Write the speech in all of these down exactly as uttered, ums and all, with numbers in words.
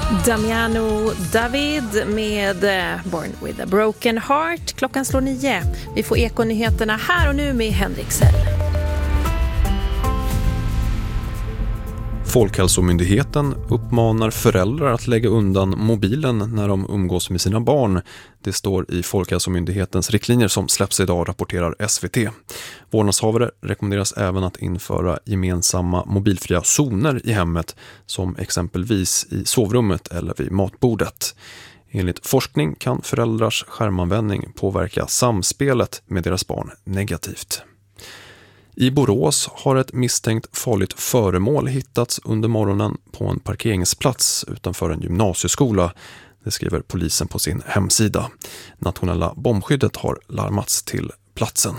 Damiano David med Born with a Broken Heart. Klockan slår nio. Vi får Ekonyheterna här och nu med Henrik Sell. Folkhälsomyndigheten uppmanar föräldrar att lägga undan mobilen när de umgås med sina barn. Det står i Folkhälsomyndighetens riktlinjer som släpps idag, rapporterar S V T. Vårdnadshavare rekommenderas även att införa gemensamma mobilfria zoner i hemmet, som exempelvis i sovrummet eller vid matbordet. Enligt forskning kan föräldrars skärmanvändning påverka samspelet med deras barn negativt. I Borås har ett misstänkt farligt föremål hittats under morgonen på en parkeringsplats utanför en gymnasieskola. Det skriver polisen på sin hemsida. Nationella bombskyddet har larmats till platsen.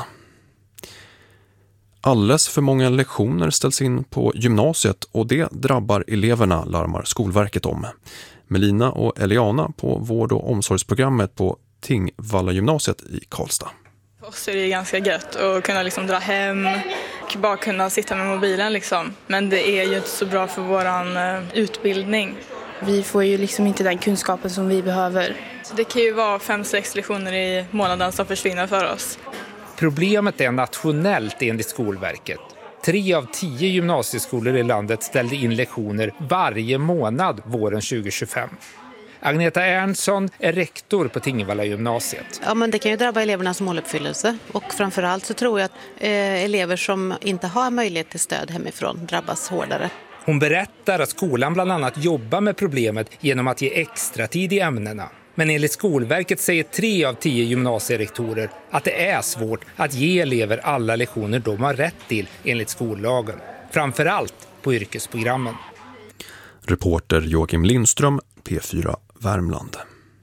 Alldeles för många lektioner ställs in på gymnasiet och det drabbar eleverna, larmar Skolverket om. Melina och Eliana på vård- och omsorgsprogrammet på Tingvalla gymnasiet i Karlstad. För oss är det ganska gött att kunna liksom dra hem, bara kunna sitta med mobilen liksom. Men det är ju inte så bra för våran utbildning. Vi får ju liksom inte den kunskapen som vi behöver. Så det kan ju vara fem, sex lektioner i månaden som försvinner för oss. Problemet är nationellt enligt Skolverket. Tre av tio gymnasieskolor i landet ställde in lektioner varje månad våren tjugo tjugofem. Agneta Ernson är rektor på Tingvalla gymnasiet. Ja, men det kan ju drabba elevernas måluppfyllelse. Och framförallt så tror jag att eh, elever som inte har möjlighet till stöd hemifrån drabbas hårdare. Hon berättar att skolan bland annat jobbar med problemet genom att ge extra tid i ämnena. Men enligt Skolverket säger tre av tio gymnasierektorer att det är svårt att ge elever alla lektioner de har rätt till enligt skollagen. Framförallt på yrkesprogrammen. Reporter Joakim Lindström, P fyra Värmland.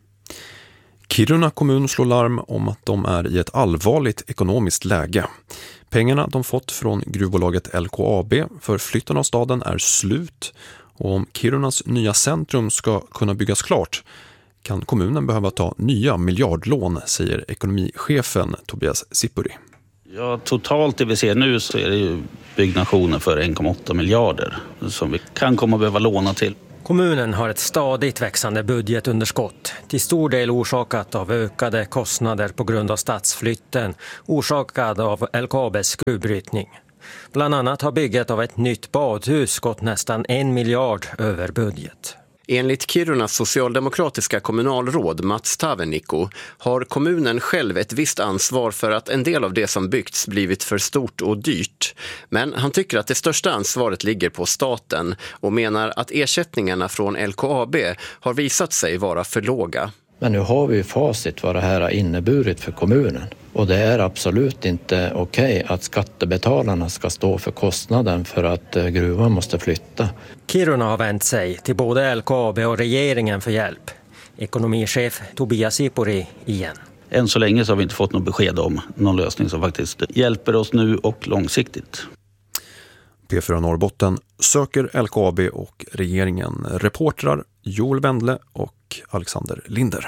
Kiruna kommun slår larm om att de är i ett allvarligt ekonomiskt läge. Pengarna de fått från gruvbolaget L K A B för flytten av staden är slut, och om Kirunas nya centrum ska kunna byggas klart kan kommunen behöva ta nya miljardlån, säger ekonomichefen Tobias Sipuri. Ja, totalt det vi ser nu så är det ju byggnationer för en komma åtta miljarder som vi kan komma att behöva låna till. Kommunen har ett stadigt växande budgetunderskott, till stor del orsakat av ökade kostnader på grund av stadsflytten, orsakad av L K A B:s gruvbrytning. Bland annat har bygget av ett nytt badhus gått nästan en miljard över budget. Enligt Kirunas socialdemokratiska kommunalråd Mats Tavenikko har kommunen själv ett visst ansvar för att en del av det som byggts blivit för stort och dyrt. Men han tycker att det största ansvaret ligger på staten och menar att ersättningarna från L K A B har visat sig vara för låga. Men nu har vi ju facit vad det här har inneburit för kommunen. Och det är absolut inte okej att skattebetalarna ska stå för kostnaden för att gruvan måste flytta. Kiruna har vänt sig till både L K A B och regeringen för hjälp. Ekonomichef Tobias Sipuri igen. Än så länge så har vi inte fått något besked om någon lösning som faktiskt hjälper oss nu och långsiktigt. P fyra Norrbotten söker L K A B och regeringen. Reportrar Joel Wendle och Alexander Linder.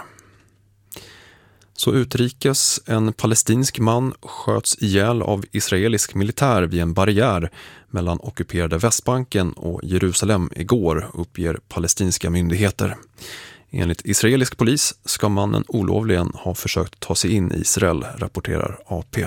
Så utrikes, en palestinsk man sköts ihjäl av israelisk militär vid en barriär mellan ockuperade Västbanken och Jerusalem igår, uppger palestinska myndigheter. Enligt israelisk polis ska mannen olovligen ha försökt ta sig in i Israel, rapporterar A P.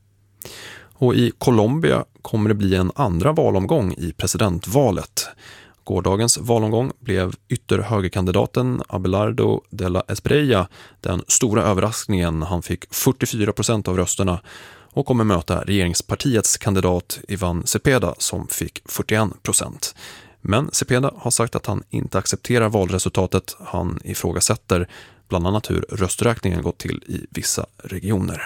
Och i Colombia kommer det bli en andra valomgång i presidentvalet. Gårdagens valomgång blev ytterhögerkandidaten Abelardo de la Espriella den stora överraskningen. Han fick fyrtiofyra procent av rösterna och kommer möta regeringspartiets kandidat Ivan Cepeda som fick fyrtioen procent. Men Cepeda har sagt att han inte accepterar valresultatet. Han ifrågasätter bland annat hur rösträkningen gått till i vissa regioner.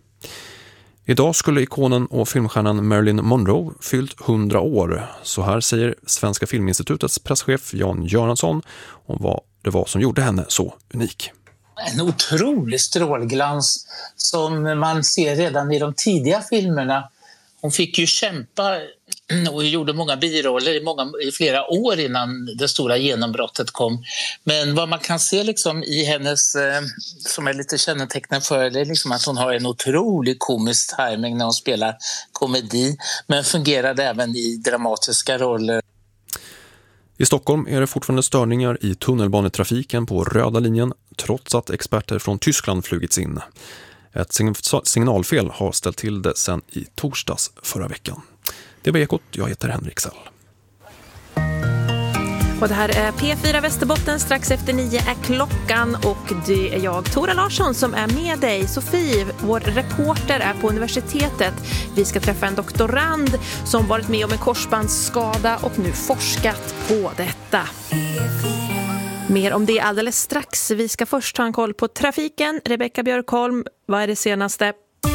Idag skulle ikonen och filmstjärnan Marilyn Monroe fyllt hundra år. Så här säger Svenska Filminstitutets presschef Jan Göransson om vad det var som gjorde henne så unik. En otrolig strålglans som man ser redan i de tidiga filmerna. Hon fick ju kämpa och gjorde många biroller i, många, i flera år innan det stora genombrottet kom. Men vad man kan se liksom i hennes, eh, som är lite kännetecknande för det, är liksom att hon har en otrolig komisk timing när hon spelar komedi. Men fungerade även i dramatiska roller. I Stockholm är det fortfarande störningar i tunnelbanetrafiken på röda linjen trots att experter från Tyskland flugits in. Ett signalfel har ställt till det sedan i torsdags förra veckan. Det var Ekot, jag heter Henrik Sell. Och det här är P fyra Västerbotten, strax efter nio är klockan och det är jag, Tora Larsson, som är med dig. Sofie, vår reporter, är på universitetet. Vi ska träffa en doktorand som varit med om en korsbandsskada och nu forskat på detta. Mer om det alldeles strax. Vi ska först ta en koll på trafiken. Rebecka Björkholm, vad är det senaste?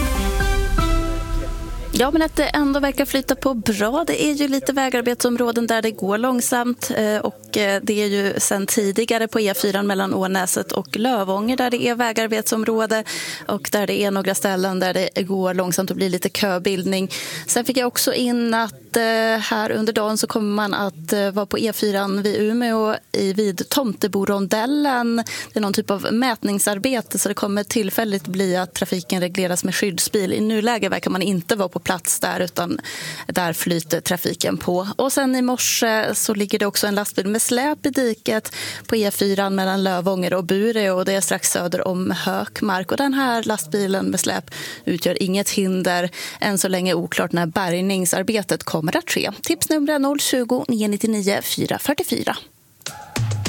Ja, men att det ändå verkar flyta på bra. Det är ju lite vägarbetsområden där det går långsamt och det är ju sedan tidigare på E fyra mellan Ånäset och Lövånger där det är vägarbetsområde och där det är några ställen där det går långsamt och blir lite köbildning. Sen fick jag också in att här under dagen så kommer man att vara på E fyra vid Umeå vid Tomteborondellen. Det är någon typ av mätningsarbete så det kommer tillfälligt bli att trafiken regleras med skyddsbil. I nuläge verkar man inte vara på plats där utan där flyter trafiken på. Och sen i morse så ligger det också en lastbil med släp i diket på E fyra mellan Lövånger och Bure och det är strax söder om Hökmark. Och den här lastbilen med släp utgör inget hinder. Än så länge oklart när bärgningsarbetet kommer att ske. Tipsnummer noll tjugo, nio nio nio, fyra fyra fyra.